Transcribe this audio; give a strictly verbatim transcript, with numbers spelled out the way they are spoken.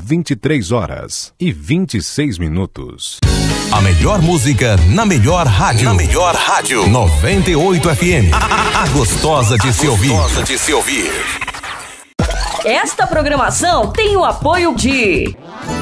vinte e três horas e vinte e seis minutos. A melhor música na melhor rádio. Na melhor rádio. noventa e oito F M. A, a gostosa de se ouvir. Gostosa de se ouvir. Esta programação tem o apoio de